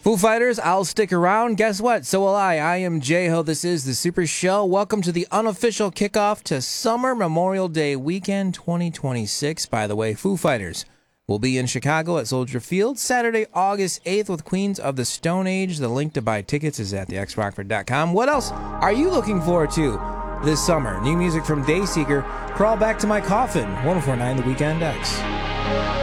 Foo Fighters, I'll stick around. Guess what? So will I. I am J-Ho. This is The Super Show. Welcome to the unofficial kickoff to Summer Memorial Day Weekend 2026. By the way, Foo Fighters will be in Chicago at Soldier Field Saturday, August 8th with Queens of the Stone Age. The link to buy tickets is at thexrockford.com. What else are you looking forward to this summer? New music from Dayseeker, Crawl Back to My Coffin, 104.9 The Weekend X.